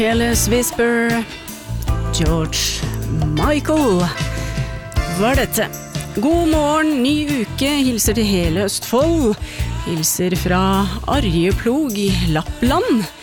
Careless Whisper, George Michael var dette. God morgen, ny uke, hilser til hele Østfold. Hilser fra Arjeplog i Lappland.